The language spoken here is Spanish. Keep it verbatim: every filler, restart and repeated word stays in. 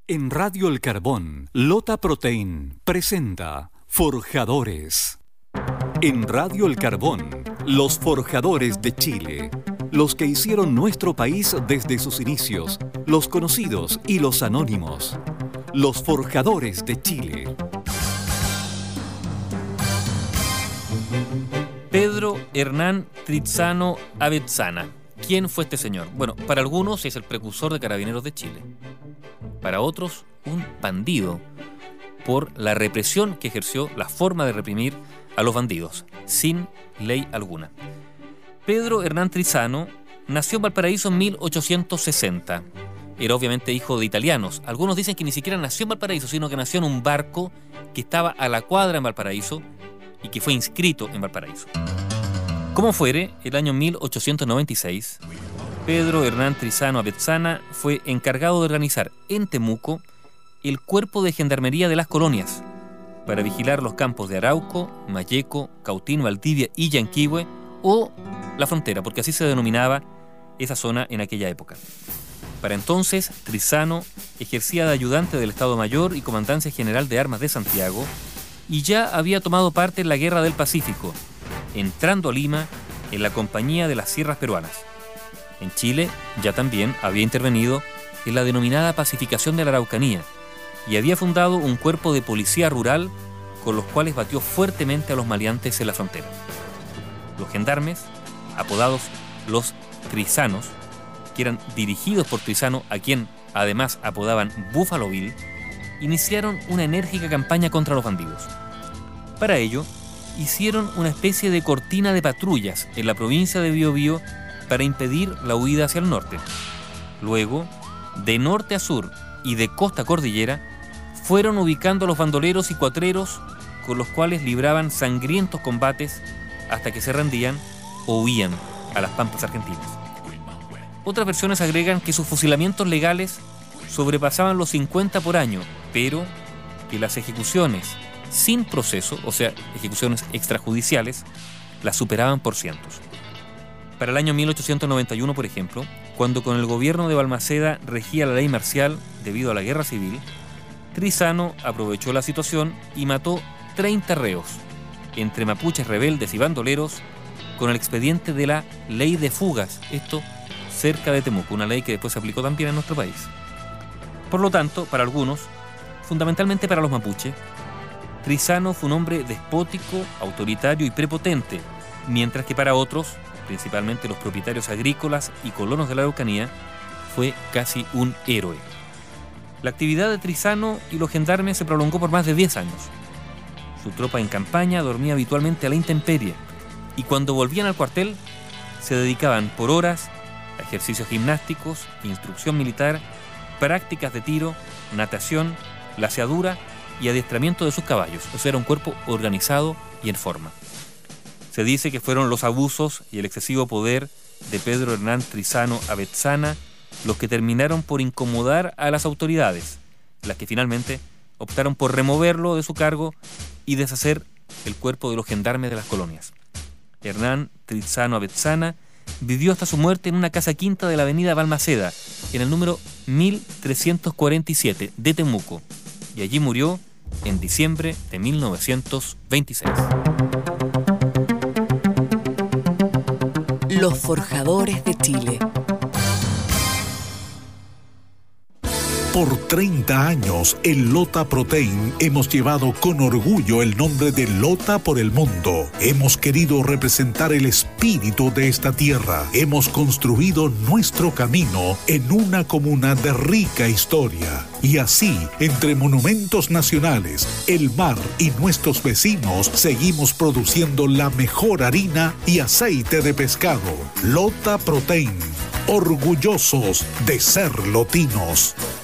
En Radio El Carbón, Lota Protein presenta Forjadores. En Radio El Carbón, los forjadores de Chile. Los que hicieron nuestro país desde sus inicios, los conocidos y los anónimos. Los forjadores de Chile. Pedro Hernán Trizano Avezzana. ¿Quién fue este señor? Bueno, para algunos es el precursor de Carabineros de Chile. Para otros, un bandido por la represión que ejerció, la forma de reprimir a los bandidos, sin ley alguna. Pedro Hernán Trizano nació en Valparaíso en mil ochocientos sesenta. Era obviamente hijo de italianos. Algunos dicen que ni siquiera nació en Valparaíso, sino que nació en un barco que estaba a la cuadra en Valparaíso y que fue inscrito en Valparaíso. Como fuere, el año mil ochocientos noventa y seis, Pedro Hernán Trizano Avezzana fue encargado de organizar en Temuco el cuerpo de gendarmería de las colonias para vigilar los campos de Arauco, Malleco, Cautín, Valdivia y Yanquihue, o la frontera, porque así se denominaba esa zona en aquella época. Para entonces, Trizano ejercía de ayudante del Estado Mayor y Comandancia General de Armas de Santiago y ya había tomado parte en la Guerra del Pacífico, entrando a Lima en la Compañía de las Sierras Peruanas. En Chile ya también había intervenido en la denominada pacificación de la Araucanía y había fundado un cuerpo de policía rural con los cuales batió fuertemente a los maleantes en la frontera. Los gendarmes, apodados los Trizanos, que eran dirigidos por Trizano, a quien además apodaban Buffalo Bill, iniciaron una enérgica campaña contra los bandidos. Para ello, hicieron una especie de cortina de patrullas en la provincia de Biobío para impedir la huida hacia el norte. Luego, de norte a sur y de costa a cordillera, fueron ubicando a los bandoleros y cuatreros con los cuales libraban sangrientos combates hasta que se rendían o huían a las pampas argentinas. Otras versiones agregan que sus fusilamientos legales sobrepasaban los cincuenta por año, pero que las ejecuciones sin proceso, o sea, ejecuciones extrajudiciales, las superaban por cientos. Para el año mil ochocientos noventa y uno, por ejemplo, cuando con el gobierno de Balmaceda regía la ley marcial debido a la guerra civil, Trizano aprovechó la situación y mató treinta reos, entre mapuches rebeldes y bandoleros, con el expediente de la Ley de Fugas, esto cerca de Temuco, una ley que después se aplicó también en nuestro país. Por lo tanto, para algunos, fundamentalmente para los mapuches, Trizano fue un hombre despótico, autoritario y prepotente, mientras que para otros, principalmente los propietarios agrícolas y colonos de la Araucanía, fue casi un héroe. La actividad de Trizano y los gendarmes se prolongó por más de diez años. Su tropa en campaña dormía habitualmente a la intemperie y cuando volvían al cuartel se dedicaban por horas a ejercicios gimnásticos, instrucción militar, prácticas de tiro, natación, laceadura y adiestramiento de sus caballos. O sea, era un cuerpo organizado y en forma. Se dice que fueron los abusos y el excesivo poder de Pedro Hernán Trizano Avezzana los que terminaron por incomodar a las autoridades, las que finalmente optaron por removerlo de su cargo y deshacer el cuerpo de los gendarmes de las colonias. Hernán Trizano Avezzana vivió hasta su muerte en una casa quinta de la avenida Balmaceda, en el número mil trescientos cuarenta y siete de Temuco, y allí murió en diciembre de mil novecientos veintiséis. Los forjadores de Chile. Por treinta años, en Lota Protein hemos llevado con orgullo el nombre de Lota por el mundo. Hemos querido representar el espíritu de esta tierra. Hemos construido nuestro camino en una comuna de rica historia. Y así, entre monumentos nacionales, el mar y nuestros vecinos, seguimos produciendo la mejor harina y aceite de pescado. Lota Protein, orgullosos de ser lotinos.